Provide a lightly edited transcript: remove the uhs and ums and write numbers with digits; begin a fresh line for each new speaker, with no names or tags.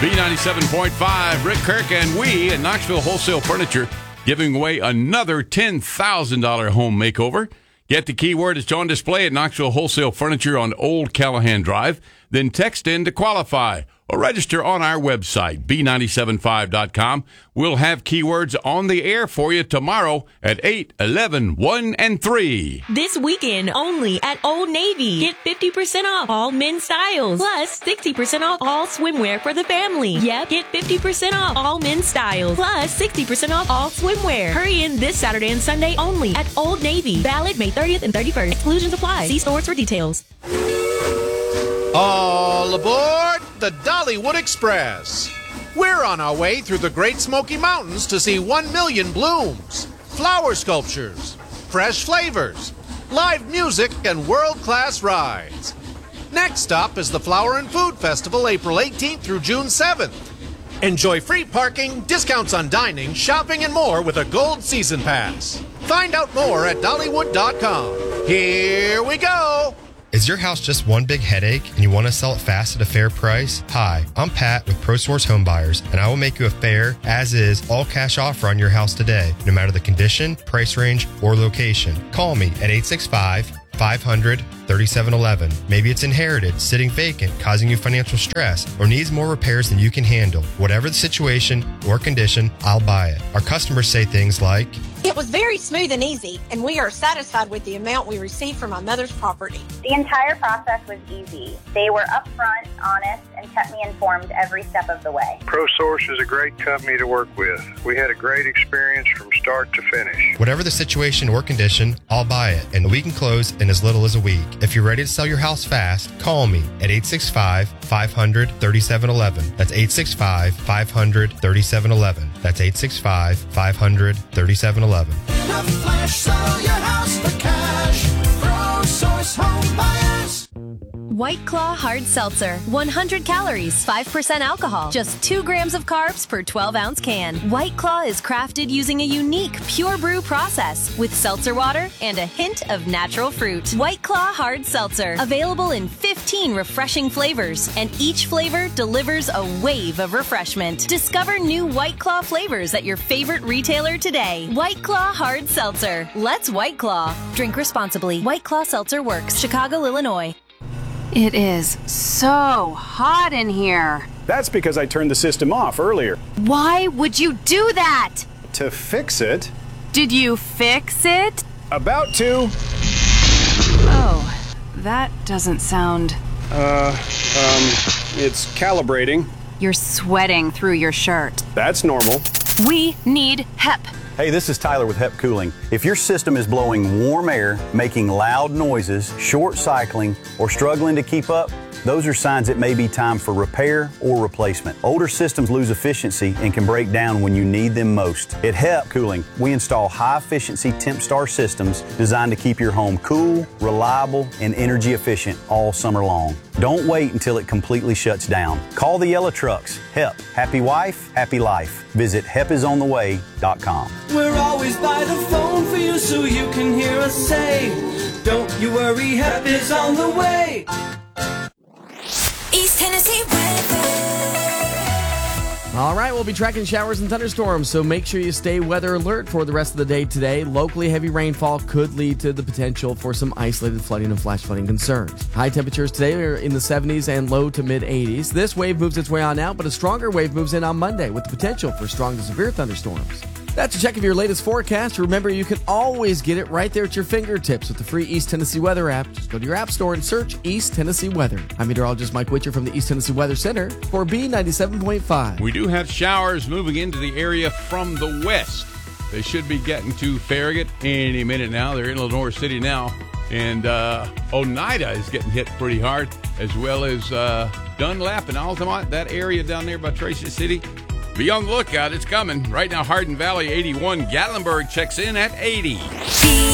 B97.5, Rick Kirk and we at Knoxville Wholesale Furniture giving away another $10,000 home makeover. Get the keyword that's on display at Knoxville Wholesale Furniture on Old Callahan Drive. Then text in to qualify or register on our website, B975.com. We'll have keywords on the air for you tomorrow at 8, 11, 1, and 3.
This weekend only at Old Navy. Get 50% off all men's styles. Plus 60% off all swimwear for the family. Yep, get 50% off all men's styles. Plus 60% off all swimwear. Hurry in this Saturday and Sunday only at Old Navy. Valid May 30th and 31st. Exclusions apply. See stores for details.
All aboard the Dollywood Express. We're on our way through the Great Smoky Mountains to see 1 million blooms, flower sculptures, fresh flavors, live music, and world-class rides. Next stop is the Flower and Food Festival, April 18th through June 7th. Enjoy free parking, discounts on dining, shopping, and more with a Gold Season Pass. Find out more at Dollywood.com. Here we go!
Is your house just one big headache and you want to sell it fast at a fair price? Hi, I'm Pat with ProSource Home Buyers, and I will make you a fair, as-is, all-cash offer on your house today, no matter the condition, price range, or location. Call me at 865-500-3711. Maybe it's inherited, sitting vacant, causing you financial stress, or needs more repairs than you can handle. Whatever the situation or condition, I'll buy it. Our customers say things like,
"It was very smooth and easy, and we are satisfied with the amount we received from my mother's property."
The entire process was easy. They were upfront, honest, and kept me informed every step of the way.
ProSource is a great company to work with. We had a great experience from start to finish.
Whatever the situation or condition, I'll buy it, and we can close in as little as a week. If you're ready to sell your house fast, call me at 865-500-3711. That's 865-500-3711. That's 865-500-3711.
In a flash, sell your house for cash. ProSource Home Buyers.
White Claw Hard Seltzer. 100 calories, 5% alcohol, just 2 grams of carbs per 12-ounce can. White Claw is crafted using a unique pure brew process with seltzer water and a hint of natural fruit. White Claw Hard Seltzer. Available in 15 refreshing flavors, and each flavor delivers a wave of refreshment. Discover new White Claw flavors at your favorite retailer today. White Claw Hard Seltzer. Let's White Claw. Drink responsibly. White Claw Seltzer Works. Chicago, Illinois.
It is so hot in here.
That's because I turned the system off earlier.
Why would you do that?
To fix it.
Did you fix it?
About to.
Oh, that doesn't sound...
It's calibrating.
You're sweating through your shirt.
That's normal.
We need HEP.
Hey, this is Tyler with HEP Cooling. If your system is blowing warm air, making loud noises, short cycling, or struggling to keep up, those are signs it may be time for repair or replacement. Older systems lose efficiency and can break down when you need them most. At HEP Cooling, we install high-efficiency TempStar systems designed to keep your home cool, reliable, and energy efficient all summer long. Don't wait until it completely shuts down. Call the yellow trucks. HEP. Happy wife, happy life. Visit hepisontheway.com.
We're always by the phone for you so you can hear us say, don't you worry, HEP is on the way.
East Tennessee weather.
All right, we'll be tracking showers and thunderstorms, so make sure you stay weather alert for the rest of the day today. Locally heavy rainfall could lead to the potential for some isolated flooding and flash flooding concerns. High temperatures today are in the 70s and low to mid-80s. This wave moves its way on out, but a stronger wave moves in on Monday with the potential for strong to severe thunderstorms. That's a check of your latest forecast. Remember, you can always get it right there at your fingertips with the free East Tennessee Weather app. Just go to your app store and search East Tennessee Weather. I'm meteorologist Mike Witcher from the East Tennessee Weather Center for B97.5.
We do have showers moving into the area from the west. They should be getting to Farragut any minute now. They're in Lenore City now. And Oneida is getting hit pretty hard, as well as Dunlap and Altamont, that area down there by Tracy City. Be on the lookout. It's coming. Right now, Hardin Valley 81. Gatlinburg checks in at 80.